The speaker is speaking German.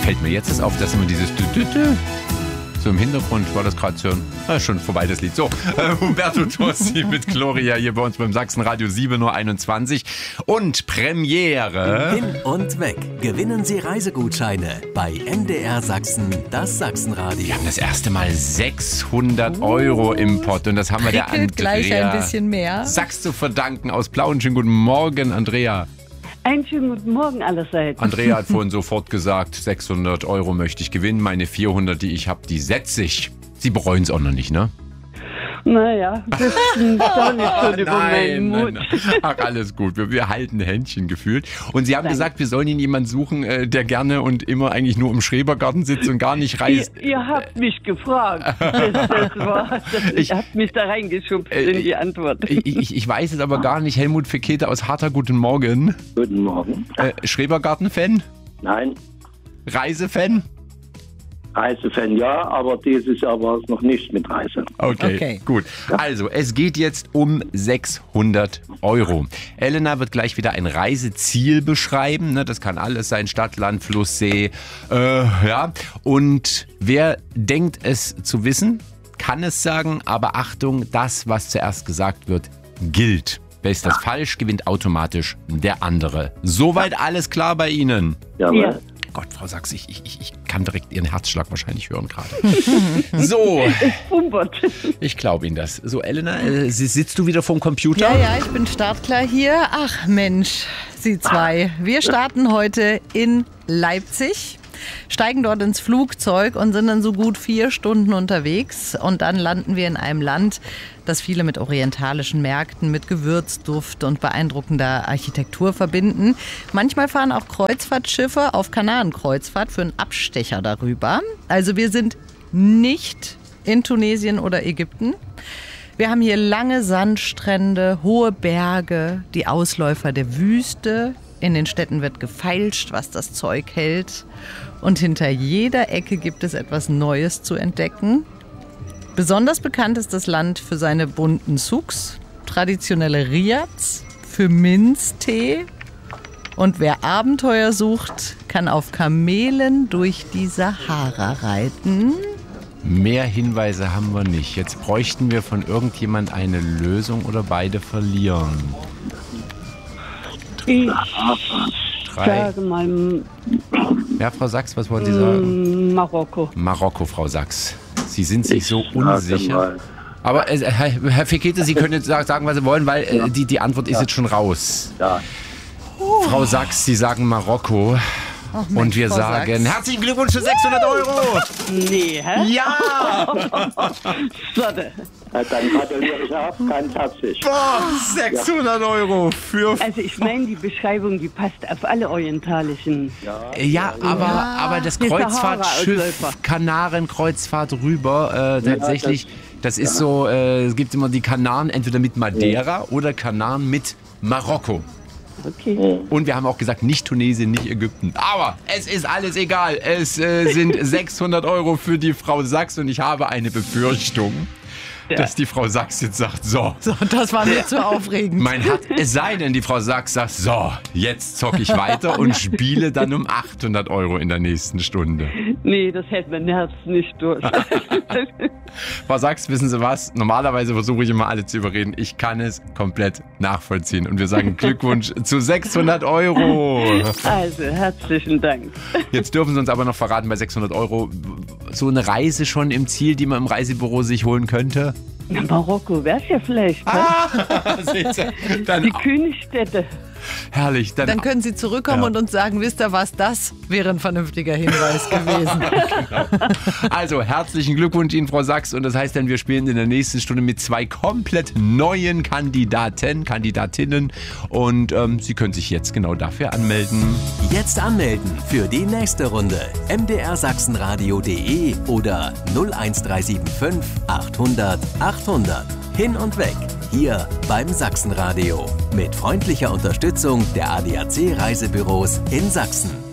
fällt mir jetzt auf, dass immer dieses so im Hintergrund war das gerade schon vorbei, das Lied. So, Humberto Tossi mit Gloria hier bei uns beim Sachsenradio 7.21 Uhr. Und Premiere. Hin und weg. Gewinnen Sie Reisegutscheine bei MDR Sachsen, das Sachsenradio. Wir haben das erste Mal 600 € im Pott. Und das haben wir der Andrea gleich ein bisschen mehr. Sachs zu verdanken aus Plauen. Schönen guten Morgen, Andrea. Einen schönen guten Morgen allerseits. Andrea hat vorhin sofort gesagt, 600 € möchte ich gewinnen. Meine 400, die ich habe, die setze ich. Sie bereuen es auch noch nicht, ne? Naja, das ist doch nicht schon über meinen Mut. Nein. Ach, alles gut. Wir halten Händchen gefühlt. Und Sie haben gesagt, wir sollen Ihnen jemanden suchen, der gerne und immer eigentlich nur im Schrebergarten sitzt und gar nicht reist. Ihr habt mich gefragt. Ihr habt mich da reingeschubst in die Antwort. Ich weiß es aber gar nicht. Helmut Fekete aus Harter, guten Morgen. Guten Morgen. Schrebergarten-Fan? Nein. Reisefan? Reisefan ja, aber dieses Jahr war es noch nicht mit Reise. Okay, gut. Also, es geht jetzt um 600 €. Elena wird gleich wieder ein Reiseziel beschreiben. Ne? Das kann alles sein, Stadt, Land, Fluss, See. Ja. Und wer denkt es zu wissen, kann es sagen. Aber Achtung, das, was zuerst gesagt wird, gilt. Wer ist das falsch, gewinnt automatisch der andere. Soweit alles klar bei Ihnen? Ja. Gott, Frau Sachs, ich kann direkt Ihren Herzschlag wahrscheinlich hören gerade. So, ich glaube Ihnen das. So, Elena, sitzt du wieder vorm Computer? Ja, ich bin startklar hier. Ach Mensch, Sie zwei. Wir starten heute in Leipzig, steigen dort ins Flugzeug und sind dann so gut 4 Stunden unterwegs. Und dann landen wir in einem Land, das viele mit orientalischen Märkten, mit Gewürzduft und beeindruckender Architektur verbinden. Manchmal fahren auch Kreuzfahrtschiffe auf Kanaren-Kreuzfahrt für einen Abstecher darüber. Also wir sind nicht in Tunesien oder Ägypten. Wir haben hier lange Sandstrände, hohe Berge, die Ausläufer der Wüste. In den Städten wird gefeilscht, was das Zeug hält. Und hinter jeder Ecke gibt es etwas Neues zu entdecken. Besonders bekannt ist das Land für seine bunten Souks, traditionelle Riads, für Minztee. Und wer Abenteuer sucht, kann auf Kamelen durch die Sahara reiten. Mehr Hinweise haben wir nicht. Jetzt bräuchten wir von irgendjemand eine Lösung oder beide verlieren. Ich 3. sage mal Ja, Frau Sachs, was wollen Sie sagen? Marokko. Marokko, Frau Sachs. Sie sind sich so unsicher. Aber Herr Fekete, Sie können jetzt sagen, was Sie wollen, weil die Antwort ist jetzt schon raus. Ja. Frau Sachs, Sie sagen Marokko. Ach Mensch, Und wir Frau sagen, Sachs. herzlichen Glückwunsch für 600 €. Nee, hä? Ja! Sorte. Dann gratuliere ich auch ganz herzlich. Boah, 600 € für... Also ich meine, die Beschreibung, die passt auf alle orientalischen. Ja, aber das Die Kreuzfahrtschiff, Sahara-Ausläufer. Kanarenkreuzfahrt rüber, tatsächlich, das ist so, es gibt immer die Kanaren entweder mit Madeira oder Kanaren mit Marokko. Okay. Und wir haben auch gesagt, nicht Tunesien, nicht Ägypten. Aber es ist alles egal. Es sind 600 € für die Frau Sachs und ich habe eine Befürchtung, dass die Frau Sachs jetzt sagt, so, Das war mir zu aufregend. es sei denn, die Frau Sachs sagt, so, jetzt zocke ich weiter und spiele dann um 800 € in der nächsten Stunde. Nee, das hält mein Herz nicht durch. Frau Sachs, wissen Sie was? Normalerweise versuche ich immer alle zu überreden. Ich kann es komplett nachvollziehen. Und wir sagen Glückwunsch zu 600 €. Also, herzlichen Dank. Jetzt dürfen Sie uns aber noch verraten, bei 600 € so eine Reise schon im Ziel, die man im Reisebüro sich holen könnte? Na, Marokko wär's ja vielleicht. Seht ihr? Dann Die Königstädte. herrlich. Dann können Sie zurückkommen Ja. und uns sagen, wisst ihr was, das wäre ein vernünftiger Hinweis gewesen. Also, herzlichen Glückwunsch Ihnen, Frau Sachs. Und das heißt dann, wir spielen in der nächsten Stunde mit 2 komplett neuen Kandidatinnen. Und Sie können sich jetzt genau dafür anmelden. Jetzt anmelden für die nächste Runde. mdrsachsenradio.de oder 01375 800 800. Hin und weg. Hier beim Sachsenradio. Mit freundlicher Unterstützung der ADAC Reisebüros in Sachsen.